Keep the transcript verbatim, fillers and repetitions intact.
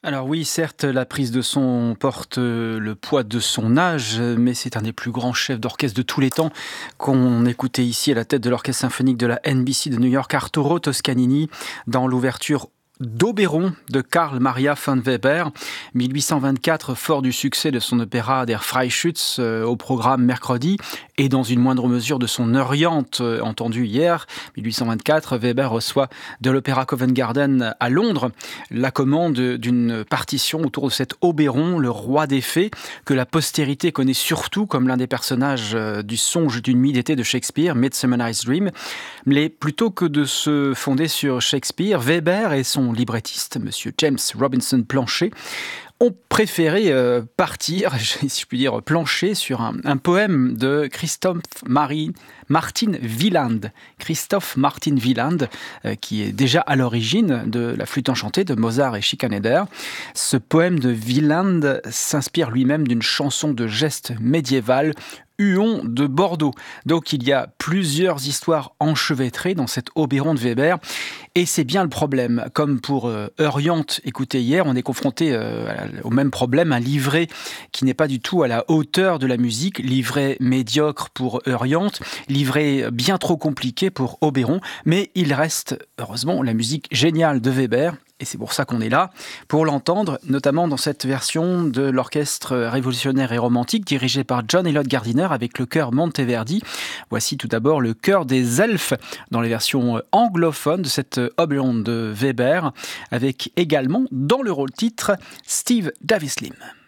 Alors oui, certes, la prise de son porte euh, le poids de son âge, mais c'est un des plus grands chefs d'orchestre de tous les temps qu'on écoutait ici à la tête de l'Orchestre symphonique de la N B C de New York, Arturo Toscanini, dans l'ouverture d'Oberon de Karl Maria von Weber, mille huit cent vingt-quatre, fort du succès de son opéra Der Freischütz euh, au programme mercredi, et dans une moindre mesure de son Orient euh, entendu hier, mille huit cent vingt-quatre, Weber reçoit de l'Opéra Covent Garden à Londres la commande d'une partition autour de cet Oberon, le roi des fées, que la postérité connaît surtout comme l'un des personnages euh, du Songe d'une nuit d'été de Shakespeare, Midsummer Night's Dream. Mais plutôt que de se fonder sur Shakespeare, Weber et son librettiste, monsieur James Robinson Plancher, ont préféré euh, partir, si je puis dire, plancher sur un, un poème de Christoph Marie, Martin Wieland. Christoph Martin Wieland, euh, qui est déjà à l'origine de la flûte enchantée de Mozart et Schikaneder. Ce poème de Wieland s'inspire lui-même d'une chanson de geste médiévale, Huon de Bordeaux. Donc il y a plusieurs histoires enchevêtrées dans cet Oberon de Weber, et c'est bien le problème. Comme pour euh, Orient, écoutez hier, on est confronté euh, au même problème, un livret qui n'est pas du tout à la hauteur de la musique, livret médiocre pour Orient, livret bien trop compliqué pour Oberon, mais il reste, heureusement, la musique géniale de Weber. Et c'est pour ça qu'on est là, pour l'entendre, notamment dans cette version de l'orchestre révolutionnaire et romantique dirigé par John Eliot Gardiner avec le chœur Monteverdi. Voici tout d'abord le chœur des elfes dans les versions anglophones de cette Oberon de Weber, avec également dans le rôle titre Steve Davis Lim.